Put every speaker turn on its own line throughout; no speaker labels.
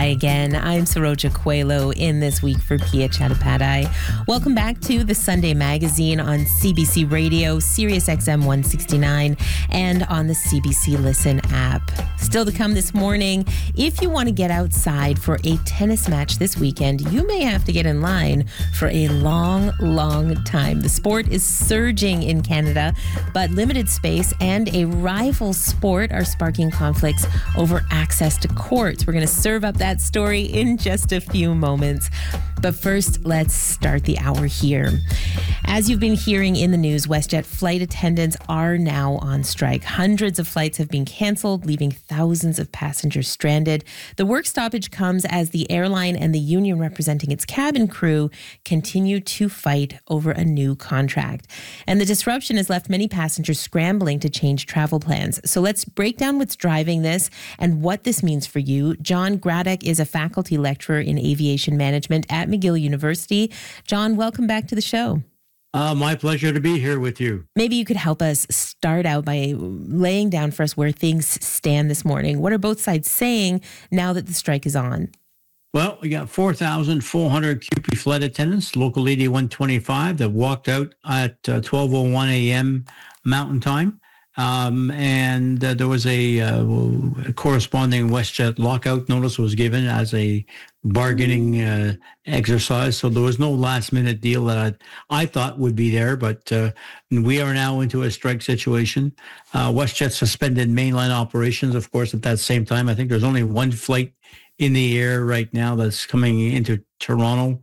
again. I'm Saroja Coelho in this week for Pia Chattopadhyay. Welcome back to the Sunday Magazine on CBC Radio, Sirius XM 169, and on the CBC Listen app. Still to come this morning, if you want to get outside for a tennis match this weekend, you may have to get in line for a long, long time. The sport is surging in Canada, but limited space and a rival sport are sparking conflicts over access to courts. We're going to serve up that story in just a few moments. But first, let's start the hour here. As you've been hearing in the news, WestJet flight attendants are now on strike. Hundreds of flights have been canceled, leaving thousands of passengers stranded. The work stoppage comes as the airline and the union representing its cabin crew continue to fight over a new contract. And the disruption has left many passengers scrambling to change travel plans. So let's break down what's driving this and what this means for you. John Gradek is a faculty lecturer in aviation management at McGill University. John, welcome back to the show.
My pleasure to be here with you.
Maybe you could help us start out by laying down for us where things stand this morning. What are both sides saying now that the strike is on?
Well, we got 4,400 QP flight attendants, Local 8125, that walked out at 12:01 a.m. Mountain Time. And there was a corresponding WestJet lockout notice was given as a bargaining exercise. So there was no last minute deal that I thought would be there, but we are now into a strike situation. WestJet suspended mainline operations, of course, at that same time. I think there's only one flight in the air right now that's coming into Toronto,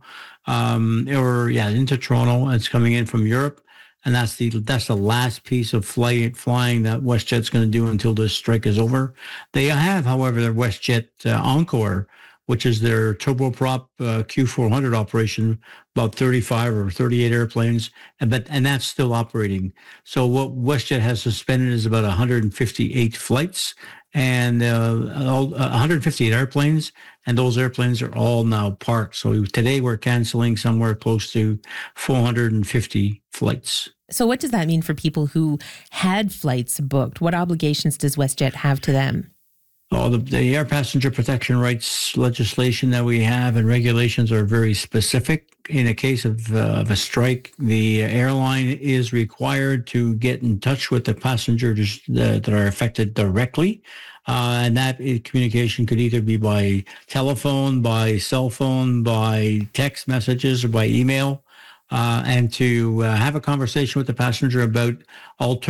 into Toronto. It's coming in from Europe. And that's the last piece of flying that WestJet's going to do until this strike is over. They have, however, their WestJet Encore, which is their turboprop Q400 operation, about 35 or 38 airplanes, and that's still operating. So what WestJet has suspended is about 158 flights and 158 airplanes, and those airplanes are all now parked. So today we're canceling somewhere close to 450 flights.
So what does that mean for people who had flights booked? What obligations does WestJet have to them?
Oh, the air passenger protection rights legislation that we have and regulations are very specific. In a case of a strike, the airline is required to get in touch with the passengers that are affected directly. And that communication could either be by telephone, by cell phone, by text messages, or by email. And to have a conversation with the passenger about alternative